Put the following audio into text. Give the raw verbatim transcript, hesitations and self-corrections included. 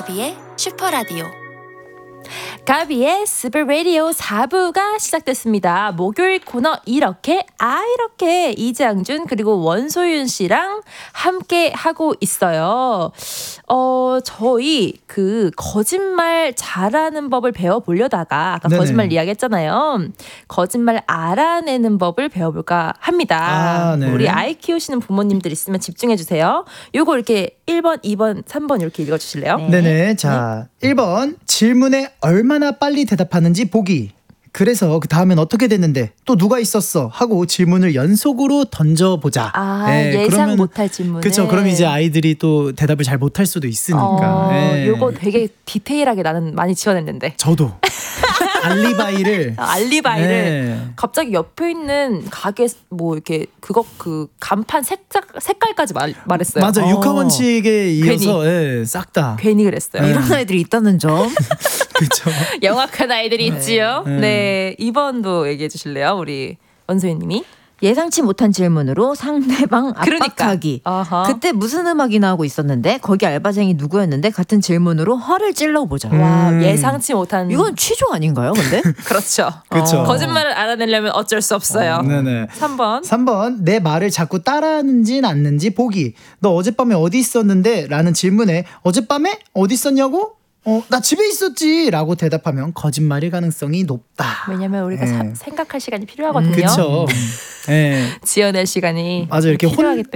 가비의 슈퍼라디오. 가비의 슈퍼라디오 사 부가 시작됐습니다. 목요일 코너 이렇게 아 이렇게 이장준 그리고 원소윤 씨랑 함께 하고 있어요. 어 저희 그 거짓말 잘하는 법을 배워보려다가 아까 네네. 거짓말 이야기했잖아요. 거짓말 알아내는 법을 배워볼까 합니다. 아, 네. 우리 아이 키우시는 부모님들 있으면 집중해주세요. 요거 이렇게 일 번, 이 번, 삼 번 이렇게 읽어주실래요? 네. 네네. 자, 일 번 질문에 얼마나 빨리 대답하는지 보기. 그래서 그 다음엔 어떻게 됐는데 또 누가 있었어 하고 질문을 연속으로 던져보자. 아, 네, 예상 그러면, 못할 질문을. 그렇죠. 그럼 이제 아이들이 또 대답을 잘 못할 수도 있으니까. 어, 네. 요거 되게 디테일하게 나는 많이 지원했는데. 저도 알리바이를 아, 알리바이를 네. 갑자기 옆에 있는 가게 뭐 이렇게 그거 그 간판 색깔 색깔까지 말, 말했어요. 맞아. 어. 육하 원칙에 이어서 예, 싹 다. 괜히 그랬어요. 네. 이런 아이들이 있다는 점. 그렇죠. 영악한 아이들이 네. 있지요. 네. 네. 이 번도 얘기해 주실래요? 우리 원소희님이. 예상치 못한 질문으로 상대방 압박하기. 그러니까. 그때 무슨 음악이 나오고 있었는데 거기 알바생이 누구였는데 같은 질문으로 화를 찔러보자. 와, 음. 예상치 못한. 이건 취조 아닌가요 근데? 그렇죠. 그렇죠. 어. 거짓말을 알아내려면 어쩔 수 없어요. 어, 네네. 삼 번. 삼 번 내 말을 자꾸 따라하는지 않는지 보기. 너 어젯밤에 어디 있었는데? 라는 질문에 어젯밤에 어디 있었냐고? 어, 나 집에 있었지 라고 대답하면 거짓말일 가능성이 높다. 왜냐면 우리가 네. 사, 생각할 시간이 필요하거든요. 그렇죠. 네. 지어낼 시간이 맞아, 이렇게 혼- 필요하기